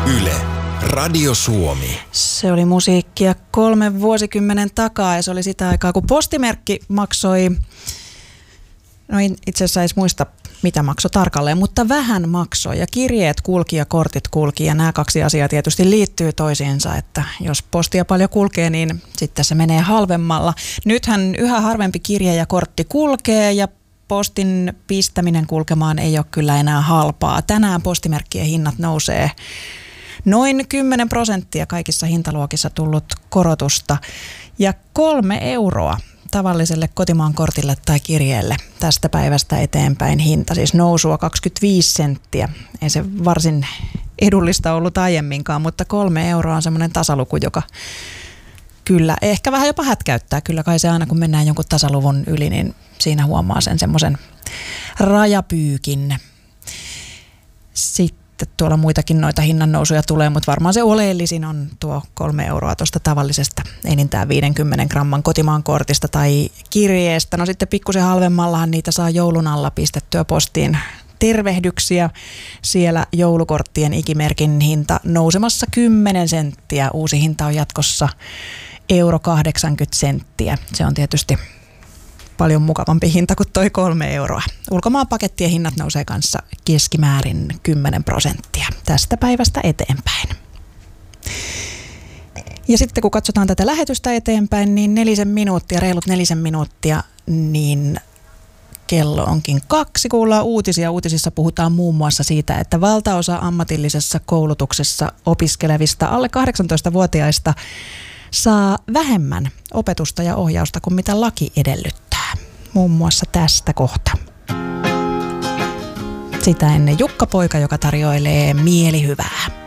Yle, Radio Suomi. Se oli musiikkia 3 vuosikymmenen takaa ja se oli sitä aikaa, kun postimerkki maksoi, no itse asiassa ei muista mitä maksoi tarkalleen, mutta vähän maksoi ja kirjeet kulki ja kortit kulki ja nämä kaksi asiaa tietysti liittyy toisiinsa, että jos postia paljon kulkee, niin sitten se menee halvemmalla. Nythän yhä harvempi kirje ja kortti kulkee ja postin pistäminen kulkemaan ei ole kyllä enää halpaa. Tänään postimerkkien hinnat nousee noin 10% kaikissa hintaluokissa tullut korotusta ja 3 euroa tavalliselle kotimaan kortille tai kirjeelle tästä päivästä eteenpäin hinta, siis nousua 25 senttiä. Ei se varsin edullista ollut aiemminkaan, mutta 3 euroa on semmoinen tasaluku, joka kyllä ehkä vähän jopa hätkäyttää. Kyllä kai se aina kun mennään jonkun tasaluvun yli, niin siinä huomaa sen semmoisen rajapyykin. Sitten tuolla muitakin noita hinnannousuja tulee, mutta varmaan se oleellisin on tuo 3 euroa tuosta tavallisesta enintään 50 gramman kotimaan kortista tai kirjeestä. No sitten pikkusen halvemmallahan niitä saa joulun alla pistettyä postiin tervehdyksiä. Siellä joulukorttien ikimerkin hinta nousemassa 10 senttiä. Uusi hinta on jatkossa euro 80 senttiä. Se on tietysti paljon mukavampi hinta kuin toi 3 euroa. Ulkomaan pakettien hinnat nousee kanssa keskimäärin 10% tästä päivästä eteenpäin. Ja sitten kun katsotaan tätä lähetystä eteenpäin, niin 4 minuuttia, reilut 4 minuuttia, niin kello onkin 2. Kuullaan uutisia. Uutisissa puhutaan muun muassa siitä, että valtaosa ammatillisessa koulutuksessa opiskelevista alle 18-vuotiaista saa vähemmän opetusta ja ohjausta kuin mitä laki edellyttää. Muun muassa tästä kohta. Sitä ennen Jukka Poika, joka tarjoilee mielihyvää.